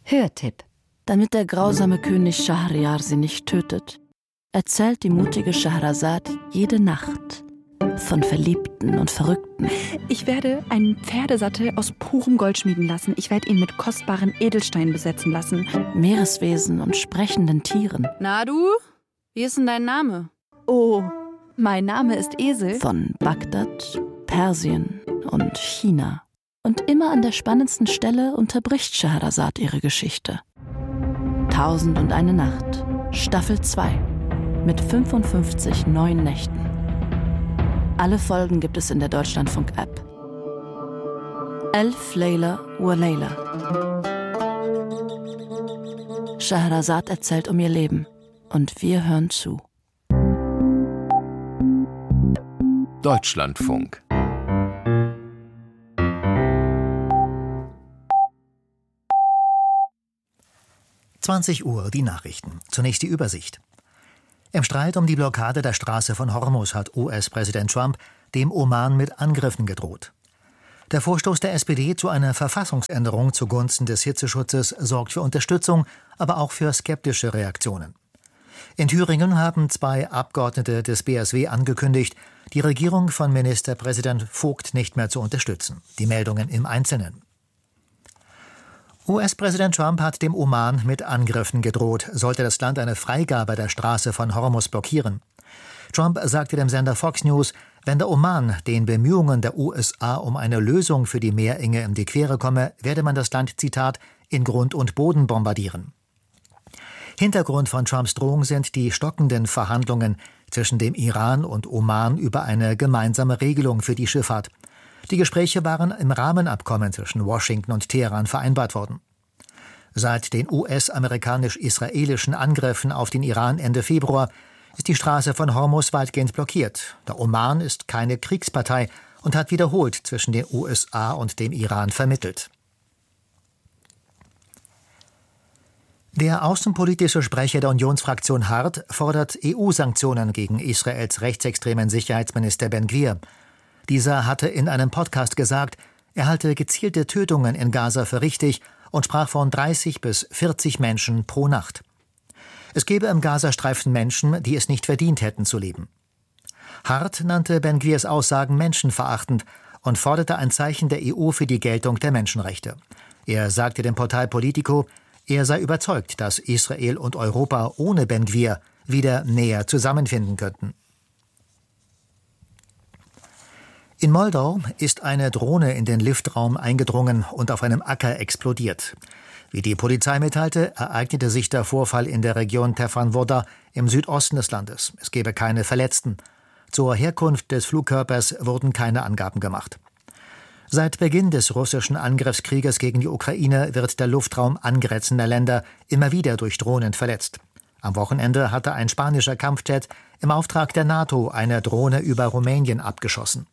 Hörtipp. Damit der grausame König Schahryar sie nicht tötet, erzählt die mutige Scheherazad jede Nacht von Verliebten und Verrückten. Ich werde einen Pferdesattel aus purem Gold schmieden lassen. Ich werde ihn mit kostbaren Edelsteinen besetzen lassen. Meereswesen und sprechenden Tieren. Na du? Wie ist denn dein Name? Oh, mein Name ist Esel. Von Bagdad, Persien und China. Und immer an der spannendsten Stelle unterbricht Scheherazad ihre Geschichte. 1001 Nacht, Staffel 2, mit 55 neuen Nächten. Alle Folgen gibt es in der Deutschlandfunk-App. Elf Layla wa Layla. Scheherazad erzählt um ihr Leben und wir hören zu. Deutschlandfunk. Uhr, die Nachrichten. Zunächst die Übersicht. Im Streit um die Blockade der Straße von Hormuz hat US-Präsident Trump dem Oman mit Angriffen gedroht. Der Vorstoß der SPD zu einer Verfassungsänderung zugunsten des Hitzeschutzes sorgt für Unterstützung, aber auch für skeptische Reaktionen. In Thüringen haben 2 Abgeordnete des BSW angekündigt, die Regierung von Ministerpräsident Vogt nicht mehr zu unterstützen. Die Meldungen im Einzelnen. US-Präsident Trump hat dem Oman mit Angriffen gedroht, sollte das Land eine Freigabe der Straße von Hormuz blockieren. Trump sagte dem Sender Fox News, wenn der Oman den Bemühungen der USA um eine Lösung für die Meerenge in die Quere komme, werde man das Land, Zitat, in Grund und Boden bombardieren. Hintergrund von Trumps Drohung sind die stockenden Verhandlungen zwischen dem Iran und Oman über eine gemeinsame Regelung für die Schifffahrt. Die Gespräche waren im Rahmenabkommen zwischen Washington und Teheran vereinbart worden. Seit den US-amerikanisch-israelischen Angriffen auf den Iran Ende Februar ist die Straße von Hormuz weitgehend blockiert. Der Oman ist keine Kriegspartei und hat wiederholt zwischen den USA und dem Iran vermittelt. Der außenpolitische Sprecher der Unionsfraktion Hart fordert EU-Sanktionen gegen Israels rechtsextremen Sicherheitsminister Ben Gvir. Dieser hatte in einem Podcast gesagt, er halte gezielte Tötungen in Gaza für richtig und sprach von 30 bis 40 Menschen pro Nacht. Es gebe im Gazastreifen Menschen, die es nicht verdient hätten zu leben. Hart nannte Ben Gvirs Aussagen menschenverachtend und forderte ein Zeichen der EU für die Geltung der Menschenrechte. Er sagte dem Portal Politico, er sei überzeugt, dass Israel und Europa ohne Ben Gvir wieder näher zusammenfinden könnten. In Moldau ist eine Drohne in den Liftraum eingedrungen und auf einem Acker explodiert. Wie die Polizei mitteilte, ereignete sich der Vorfall in der Region Tefanvoda im Südosten des Landes. Es gebe keine Verletzten. Zur Herkunft des Flugkörpers wurden keine Angaben gemacht. Seit Beginn des russischen Angriffskrieges gegen die Ukraine wird der Luftraum angrenzender Länder immer wieder durch Drohnen verletzt. Am Wochenende hatte ein spanischer Kampfjet im Auftrag der NATO eine Drohne über Rumänien abgeschossen.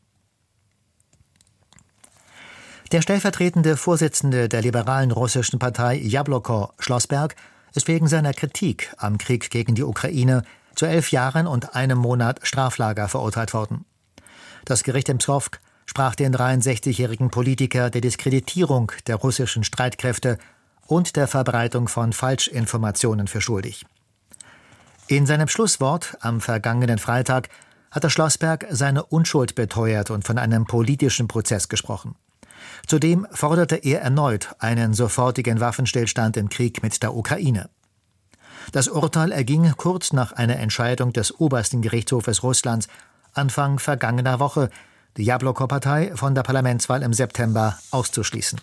Der stellvertretende Vorsitzende der liberalen russischen Partei Jabloko, Schlossberg, ist wegen seiner Kritik am Krieg gegen die Ukraine zu 11 Jahren und 1 Monat Straflager verurteilt worden. Das Gericht in Pskov sprach den 63-jährigen Politiker der Diskreditierung der russischen Streitkräfte und der Verbreitung von Falschinformationen für schuldig. In seinem Schlusswort am vergangenen Freitag hatte Schlossberg seine Unschuld beteuert und von einem politischen Prozess gesprochen. Zudem forderte er erneut einen sofortigen Waffenstillstand im Krieg mit der Ukraine. Das Urteil erging kurz nach einer Entscheidung des obersten Gerichtshofes Russlands Anfang vergangener Woche, die Jabloko-Partei von der Parlamentswahl im September auszuschließen.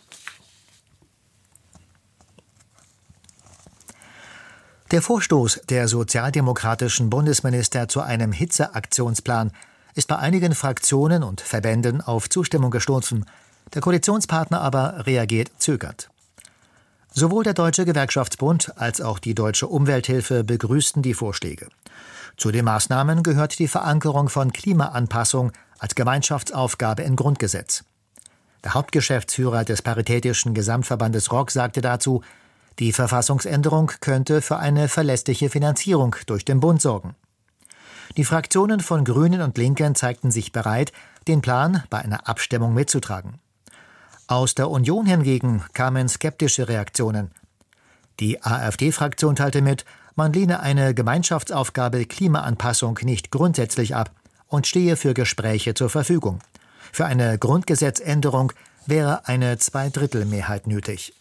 Der Vorstoß der sozialdemokratischen Bundesminister zu einem Hitzeaktionsplan ist bei einigen Fraktionen und Verbänden auf Zustimmung gestoßen. Der Koalitionspartner aber reagiert zögernd. Sowohl der Deutsche Gewerkschaftsbund als auch die Deutsche Umwelthilfe begrüßten die Vorschläge. Zu den Maßnahmen gehört die Verankerung von Klimaanpassung als Gemeinschaftsaufgabe im Grundgesetz. Der Hauptgeschäftsführer des Paritätischen Gesamtverbandes ROK sagte dazu, die Verfassungsänderung könnte für eine verlässliche Finanzierung durch den Bund sorgen. Die Fraktionen von Grünen und Linken zeigten sich bereit, den Plan bei einer Abstimmung mitzutragen. Aus der Union hingegen kamen skeptische Reaktionen. Die AfD-Fraktion teilte mit, man lehne eine Gemeinschaftsaufgabe Klimaanpassung nicht grundsätzlich ab und stehe für Gespräche zur Verfügung. Für eine Grundgesetzänderung wäre eine Zweidrittelmehrheit nötig.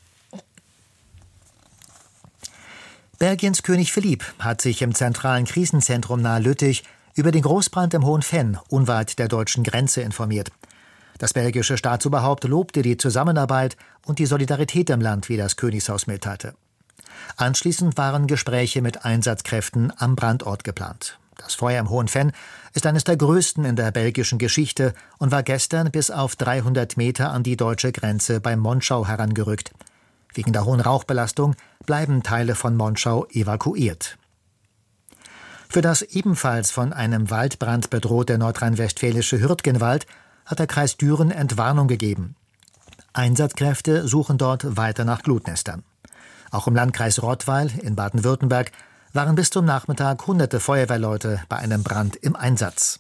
Belgiens König Philipp hat sich im zentralen Krisenzentrum nahe Lüttich über den Großbrand im Hohen Venn unweit der deutschen Grenze informiert. Das belgische Staatsoberhaupt lobte die Zusammenarbeit und die Solidarität im Land, wie das Königshaus mitteilte. Anschließend waren Gespräche mit Einsatzkräften am Brandort geplant. Das Feuer im Hohen Venn ist eines der größten in der belgischen Geschichte und war gestern bis auf 300 Meter an die deutsche Grenze bei Monschau herangerückt. Wegen der hohen Rauchbelastung bleiben Teile von Monschau evakuiert. Für das ebenfalls von einem Waldbrand bedrohte nordrhein-westfälische Hürtgenwald hat der Kreis Düren Entwarnung gegeben. Einsatzkräfte suchen dort weiter nach Glutnestern. Auch im Landkreis Rottweil in Baden-Württemberg waren bis zum Nachmittag hunderte Feuerwehrleute bei einem Brand im Einsatz.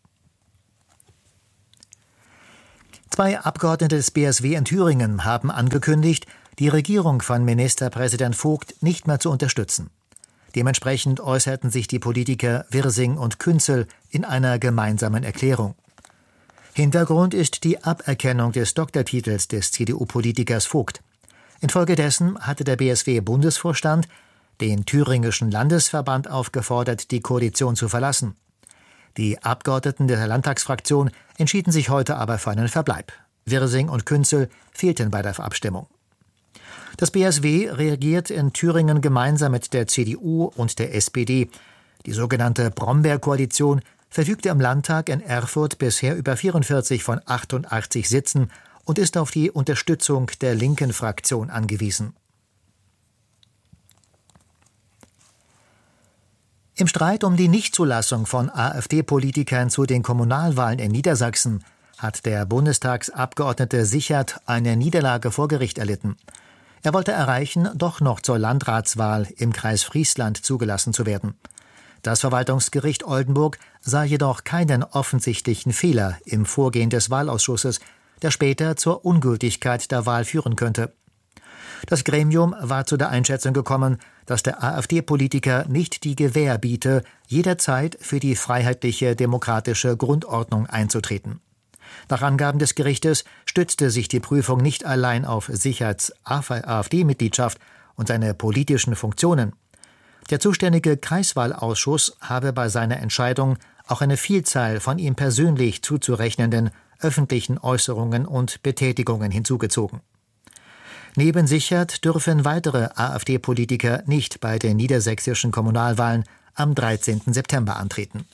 2 Abgeordnete des BSW in Thüringen haben angekündigt, die Regierung von Ministerpräsident Vogt nicht mehr zu unterstützen. Dementsprechend äußerten sich die Politiker Wirsing und Künzel in einer gemeinsamen Erklärung. Hintergrund ist die Aberkennung des Doktortitels des CDU-Politikers Vogt. Infolgedessen hatte der BSW-Bundesvorstand den thüringischen Landesverband aufgefordert, die Koalition zu verlassen. Die Abgeordneten der Landtagsfraktion entschieden sich heute aber für einen Verbleib. Wirsing und Künzel fehlten bei der Abstimmung. Das BSW reagiert in Thüringen gemeinsam mit der CDU und der SPD. Die sogenannte Brombeer-Koalition verfügte im Landtag in Erfurt bisher über 44 von 88 Sitzen und ist auf die Unterstützung der linken Fraktion angewiesen. Im Streit um die Nichtzulassung von AfD-Politikern zu den Kommunalwahlen in Niedersachsen hat der Bundestagsabgeordnete Sichert eine Niederlage vor Gericht erlitten. Er wollte erreichen, doch noch zur Landratswahl im Kreis Friesland zugelassen zu werden. Das Verwaltungsgericht Oldenburg sah jedoch keinen offensichtlichen Fehler im Vorgehen des Wahlausschusses, der später zur Ungültigkeit der Wahl führen könnte. Das Gremium war zu der Einschätzung gekommen, dass der AfD-Politiker nicht die Gewähr biete, jederzeit für die freiheitliche demokratische Grundordnung einzutreten. Nach Angaben des Gerichtes stützte sich die Prüfung nicht allein auf Sicherts AfD-Mitgliedschaft und seine politischen Funktionen. Der zuständige Kreiswahlausschuss habe bei seiner Entscheidung auch eine Vielzahl von ihm persönlich zuzurechnenden öffentlichen Äußerungen und Betätigungen hinzugezogen. Neben Sichert dürfen weitere AfD-Politiker nicht bei den niedersächsischen Kommunalwahlen am 13. September antreten.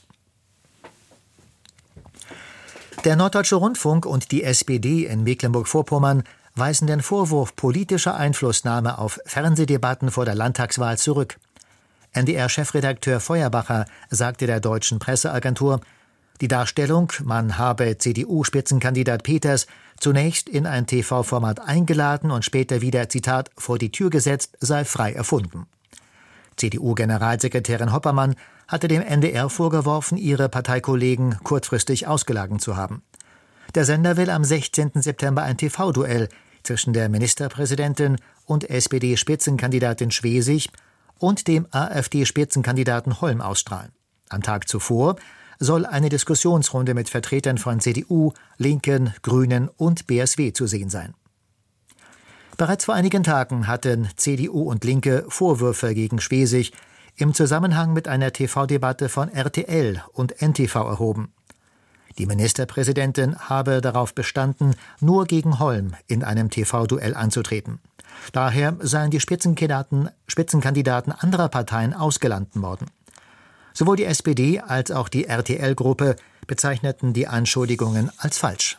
Der Norddeutsche Rundfunk und die SPD in Mecklenburg-Vorpommern weisen den Vorwurf politischer Einflussnahme auf Fernsehdebatten vor der Landtagswahl zurück. NDR-Chefredakteur Feuerbacher sagte der Deutschen Presseagentur, die Darstellung, man habe CDU-Spitzenkandidat Peters zunächst in ein TV-Format eingeladen und später wieder, Zitat, vor die Tür gesetzt, sei frei erfunden. CDU-Generalsekretärin Hoppermann hatte dem NDR vorgeworfen, ihre Parteikollegen kurzfristig ausgeladen zu haben. Der Sender will am 16. September ein TV-Duell zwischen der Ministerpräsidentin und SPD-Spitzenkandidatin Schwesig und dem AfD-Spitzenkandidaten Holm ausstrahlen. Am Tag zuvor soll eine Diskussionsrunde mit Vertretern von CDU, Linken, Grünen und BSW zu sehen sein. Bereits vor einigen Tagen hatten CDU und Linke Vorwürfe gegen Schwesig im Zusammenhang mit einer TV-Debatte von RTL und NTV erhoben. Die Ministerpräsidentin habe darauf bestanden, nur gegen Holm in einem TV-Duell anzutreten. Daher seien die Spitzenkandidaten anderer Parteien ausgeladen worden. Sowohl die SPD als auch die RTL-Gruppe bezeichneten die Anschuldigungen als falsch.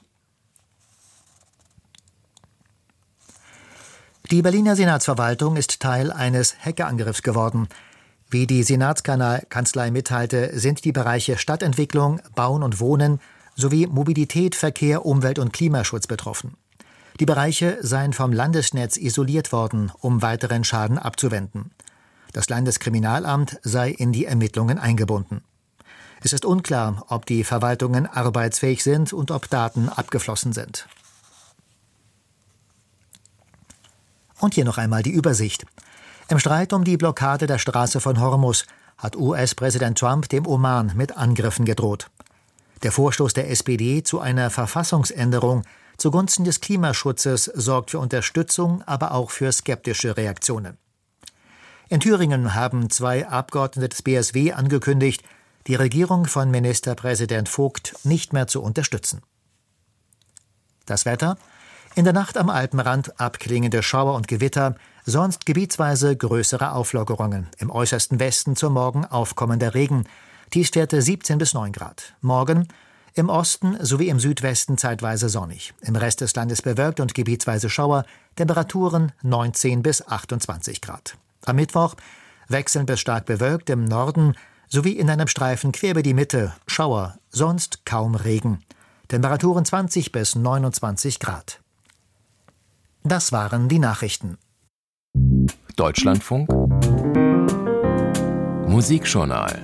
Die Berliner Senatsverwaltung ist Teil eines Hackerangriffs geworden. Wie die Senatskanzlei mitteilte, sind die Bereiche Stadtentwicklung, Bauen und Wohnen sowie Mobilität, Verkehr, Umwelt und Klimaschutz betroffen. Die Bereiche seien vom Landesnetz isoliert worden, um weiteren Schaden abzuwenden. Das Landeskriminalamt sei in die Ermittlungen eingebunden. Es ist unklar, ob die Verwaltungen arbeitsfähig sind und ob Daten abgeflossen sind. Und hier noch einmal die Übersicht. Im Streit um die Blockade der Straße von Hormuz hat US-Präsident Trump dem Oman mit Angriffen gedroht. Der Vorstoß der SPD zu einer Verfassungsänderung zugunsten des Klimaschutzes sorgt für Unterstützung, aber auch für skeptische Reaktionen. In Thüringen haben 2 Abgeordnete des BSW angekündigt, die Regierung von Ministerpräsident Vogt nicht mehr zu unterstützen. Das Wetter: In der Nacht am Alpenrand abklingende Schauer und Gewitter, sonst gebietsweise größere Auflockerungen. Im äußersten Westen zum Morgen aufkommender Regen. Tiefstwerte 17 bis 9 Grad. Morgen im Osten sowie im Südwesten zeitweise sonnig. Im Rest des Landes bewölkt und gebietsweise Schauer. Temperaturen 19 bis 28 Grad. Am Mittwoch wechselnd bis stark bewölkt im Norden sowie in einem Streifen quer über die Mitte Schauer, sonst kaum Regen. Temperaturen 20 bis 29 Grad. Das waren die Nachrichten. Deutschlandfunk Musikjournal.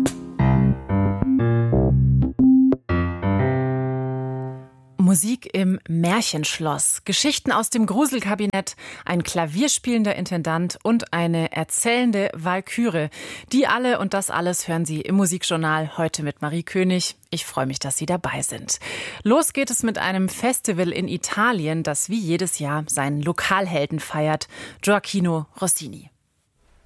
Musik im Märchenschloss, Geschichten aus dem Gruselkabinett, ein klavierspielender Intendant und eine erzählende Walküre. Die alle und das alles hören Sie im Musikjournal heute mit Marie König. Ich freue mich, dass Sie dabei sind. Los geht es mit einem Festival in Italien, das wie jedes Jahr seinen Lokalhelden feiert, Gioachino Rossini.